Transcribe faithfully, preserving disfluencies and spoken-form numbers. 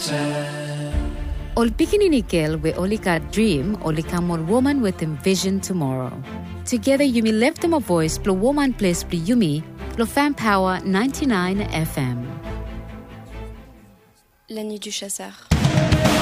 Ol pikininikel we olika dream olikamol woman with envision tomorrow. Together Yumi left them a voice plo woman place plo Yumi plo Fan Power ninety-nine F M. La nuit du chasseur.